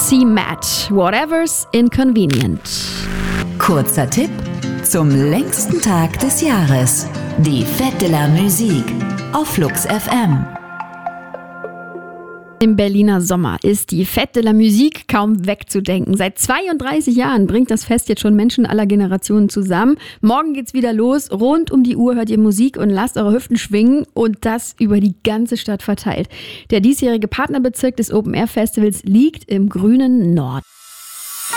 C. Matt, Whatever's Inconvenient. Kurzer Tipp zum längsten Tag des Jahres. Die Fête de la Musique auf Flux FM. Im Berliner Sommer ist die Fête de la Musique kaum wegzudenken. Seit 32 Jahren bringt das Fest jetzt schon Menschen aller Generationen zusammen. Morgen geht's wieder los. Rund um die Uhr hört ihr Musik und lasst eure Hüften schwingen und das über die ganze Stadt verteilt. Der diesjährige Partnerbezirk des Open Air Festivals liegt im grünen Norden.